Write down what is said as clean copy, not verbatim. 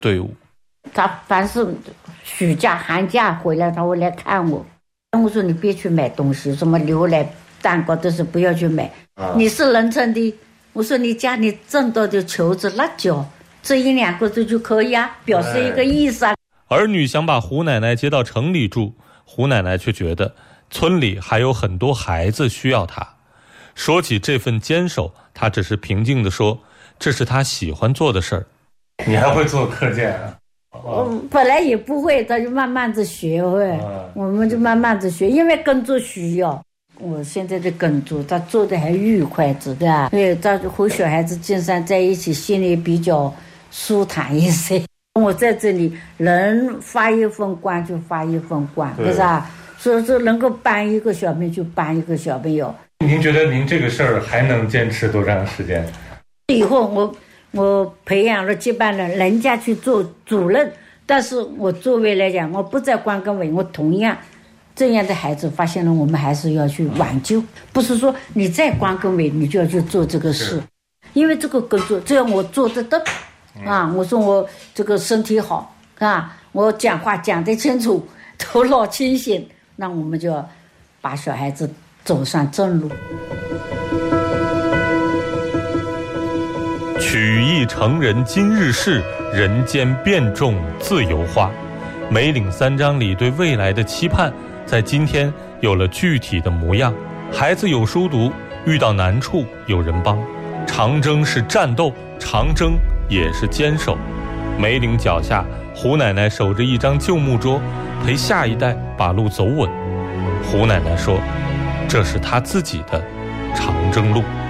队伍。 他凡是暑假寒假回来他会来看我，我说你别去买东西，什么牛奶蛋糕都是不要去买，你是农村的，我说你家里挣到的球子辣椒这1-2个就可以啊，表示一个意思啊。 儿女想把胡奶奶接到城里住，胡奶奶却觉得村里还有很多孩子需要她。说起这份坚守，她只是平静地说，这是她喜欢做的事儿。你还会做课件啊？ 我本来也不会，他就慢慢的学会，我们就慢慢的学，因为耕作需要。我现在的耕作他做的还愉快，知道吧？对，他和小孩子经常在一起，心里比较舒坦一些。我在这里能发一份光就发一份光，是吧？所以说能够帮一个小朋友就帮一个小朋友。 您觉得您这个事儿还能坚持多长时间？ 以后我培养了接班人，人家去做主任，但是我作为来讲，我不在关根委，我同样这样的孩子发现了，我们还是要去挽救，不是说你在关根委你就要去做这个事，因为这个工作这样我做得到啊，我说我这个身体好啊，我讲话讲得清楚，头脑清醒，那我们就要把小孩子走上正路。 曲意成人今日事，人间变种自由化。梅岭3章里对未来的期盼，在今天有了具体的模样。孩子有书读，遇到难处有人帮。长征是战斗，长征也是坚守。梅岭脚下，胡奶奶守着一张旧木桌，陪下一代把路走稳。胡奶奶说，这是她自己的长征路。